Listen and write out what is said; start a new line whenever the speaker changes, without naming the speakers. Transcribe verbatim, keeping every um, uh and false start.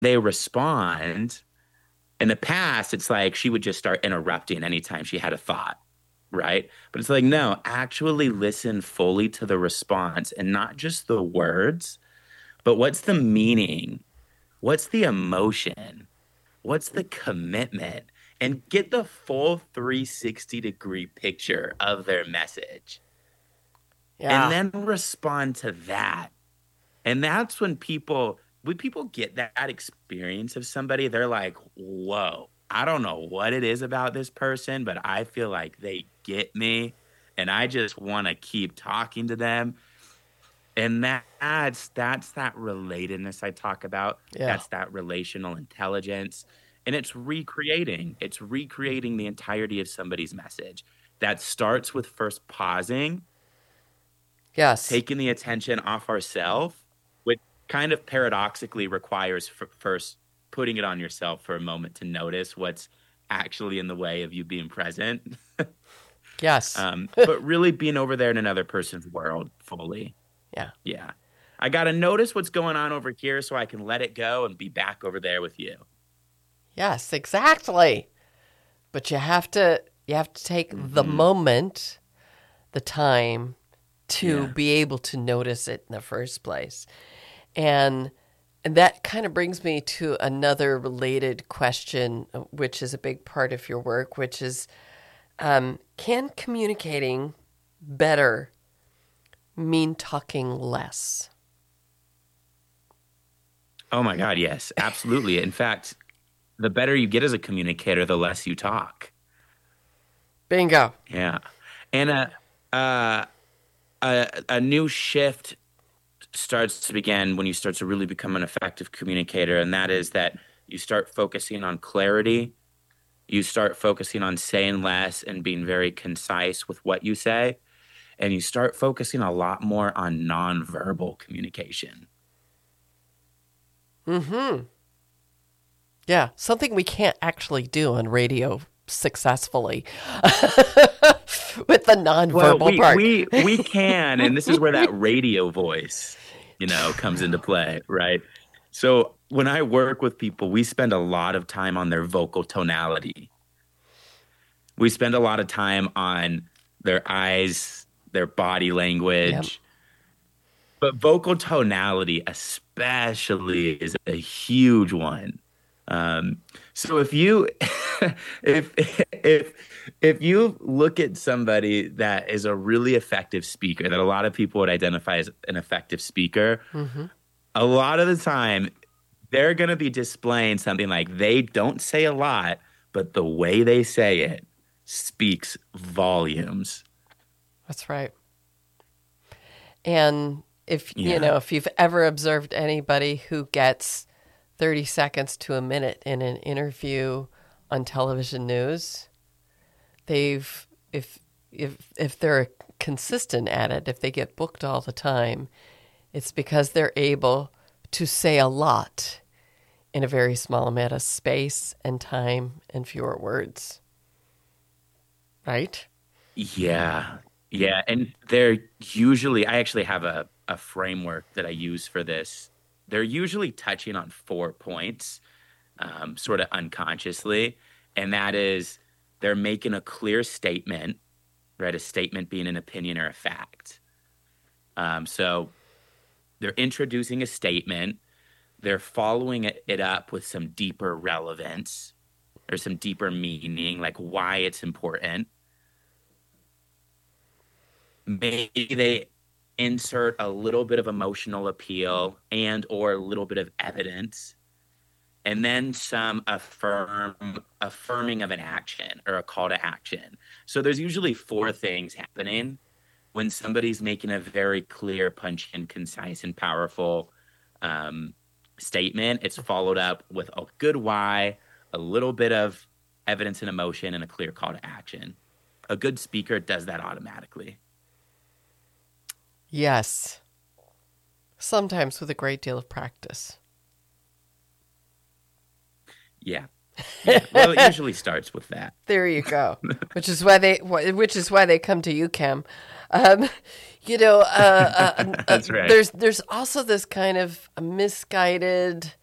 they respond. In the past, it's like she would just start interrupting anytime she had a thought, right? But it's like, no, actually listen fully to the response and not just the words, but what's the meaning? What's the emotion? What's the commitment? And get the full three sixty degree picture of their message. And
Yeah.
then respond to that. And that's when people, when people get that experience of somebody, they're like, whoa, I don't know what it is about this person, but I feel like they get me. And I just want to keep talking to them. And that, that's that's that relatedness I talk about.
Yeah.
That's that relational intelligence. And it's recreating. It's recreating the entirety of somebody's message. That starts with first pausing,
Yes.
taking the attention off ourselves, which kind of paradoxically requires f- first putting it on yourself for a moment to notice what's actually in the way of you being present.
Yes.
um, but really being over there in another person's world fully.
Yeah.
Yeah. I got to notice what's going on over here so I can let it go and be back over there with you.
Yes, exactly. But you have to you have to take the
Hmm.
moment, the time to
Yeah.
be able to notice it in the first place. And and that kind of brings me to another related question, uh, which is a big part of your work, which is um, can communicating better mean talking less?
Oh my God, yes, absolutely. In fact, the better you get as a communicator, the less you talk.
Bingo.
Yeah. And a a a, a new shift starts to begin when you start to really become an effective communicator, and that is that you start focusing on clarity. You start focusing on saying less and being very concise with what you say, and you start focusing a lot more on nonverbal communication.
Mm-hmm. Yeah, something we can't actually do on radio successfully with the
Well,
nonverbal
we
part.
we we can, and this is where that radio voice, you know, comes into play, right? So when I work with people, we spend a lot of time on their vocal tonality. We spend a lot of time on their eyes, their body
Yep.
language, but vocal tonality especially is a huge one. Um, so if you if if if you look at somebody that is a really effective speaker, that a lot of people would identify as an effective speaker,
Mm-hmm.
a lot of the time they're going to be displaying something like they don't say a lot, but the way they say it speaks volumes.
That's right. And if you
Yeah.
know, if you've ever observed anybody who gets thirty seconds to a minute in an interview on television news, they've if if if they're consistent at it, if they get booked all the time, it's because they're able to say a lot in a very small amount of space and time and fewer words. Right?
Yeah. Yeah. And they're usually, I actually have a, a framework that I use for this. They're usually touching on four points, um, sort of unconsciously. And that is they're making a clear statement, right? A statement being an opinion or a fact. Um, so they're introducing a statement, they're following it, it up with some deeper relevance or some deeper meaning, like why it's important. Maybe they insert a little bit of emotional appeal and or a little bit of evidence, and then some affirm affirming of an action or a call to action. So there's usually four things happening when somebody's making a very clear, punchy, and concise and powerful um, statement. It's followed up with a good why, a little bit of evidence and emotion, and a clear call to action. A good speaker does that automatically.
Yes. Sometimes with a great deal of practice.
Yeah. Yeah. Well, it usually starts with that.
There you go. Which is why they, which is why they come to you, Cam. Um, you know, uh, uh, uh,
That's right.
there's there's also this kind of misguided